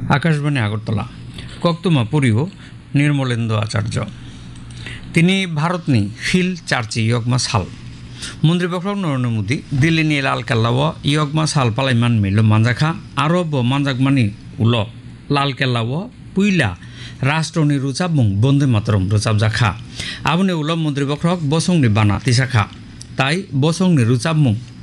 আকাশবাণী আগরতলা কক্তমা পরিও নির্মলেন্দু আচার্য তিনি ভারতনি হিল চার্চি ইয়গমা সাল মন্ত্রী বক্রক নরেন্দ্র মোদী দিল্লি নি লাল কেল্লাও ইয়গমা সাল পালাইমান মিল মানজাখা আরো মানজাকমানি উল লাল কেল্লাও পুইলা রাষ্ট্রনি রুচাবমুং বন্দে মাতরম রুচাবজাখা আবনি উল মন্ত্রী বক্রক বসংনি বানা তিসাখা তাই বসংনি রুচাবমুং